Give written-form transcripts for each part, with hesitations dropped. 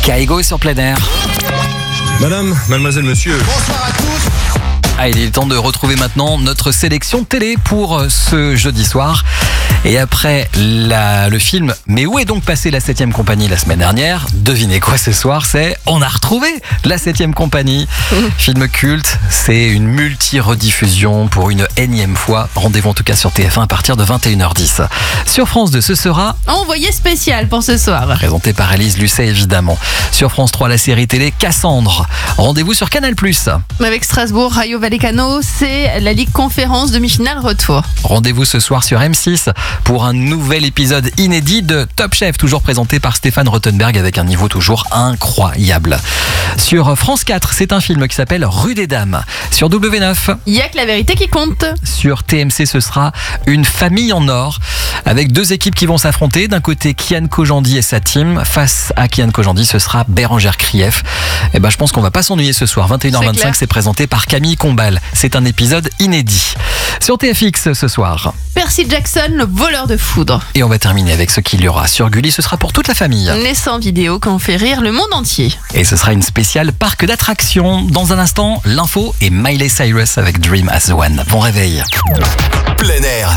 Kaigo sur plein air. Madame, mademoiselle, monsieur. Bonsoir à tous. Ah, il est temps de retrouver maintenant notre sélection télé pour ce jeudi soir. Et après le film Mais où est donc passée la 7ème compagnie la semaine dernière? Devinez quoi ce soir? C'est On a retrouvé la 7ème compagnie. Film culte, c'est une multi-rediffusion pour une énième fois. Rendez-vous en tout cas sur TF1 à partir de 21h10. Sur France 2, ce sera Envoyé spécial pour ce soir. présenté par Élise Lucet évidemment. Sur France 3, la série télé Cassandre. Rendez-vous sur Canal+. Avec Strasbourg, Rayo Vallecano, c'est la Ligue Conférence demi-finale retour. Rendez-vous ce soir sur M6 pour un nouvel épisode inédit de Top Chef, toujours présenté par Stéphane Rothenberg avec un niveau toujours incroyable. Sur France 4, c'est un film qui s'appelle Rue des Dames. Sur W9, Il y a que la vérité qui compte. sur TMC, ce sera Une famille en or avec deux équipes qui vont s'affronter. D'un côté, Kian Kojandi et sa team. Face à Kian Kojandi, ce sera Bérangère Krief. Et je pense qu'on va pas s'ennuyer ce soir. C'est 21h25, clair. c'est présenté par Camille Combal. C'est un épisode inédit. Sur TFX ce soir. Percy Jackson, le voleur de foudre. Et on va terminer avec ce qu'il y aura sur Gulli. Ce sera pour toute la famille. Les 100 vidéos qui ont fait rire le monde entier. Et ce sera une spéciale parc d'attractions. Dans un instant, l'info et Miley Cyrus avec Dream as One. Bon réveil. Plein air.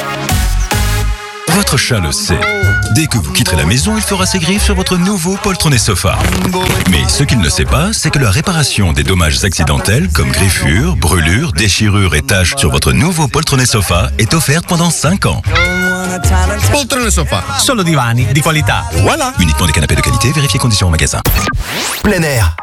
Votre chat le sait. Dès que vous quitterez la maison, il fera ses griffes sur votre nouveau poltronné sofa. Mais ce qu'il ne sait pas, c'est que la réparation des dommages accidentels comme griffures, brûlures, déchirures et taches sur votre nouveau poltronné sofa est offerte pendant 5 ans. Poltrone sofa. Solo divani di qualità. Voilà. Uniquement des canapés de qualité, vérifiez conditions en magasin. Plein air.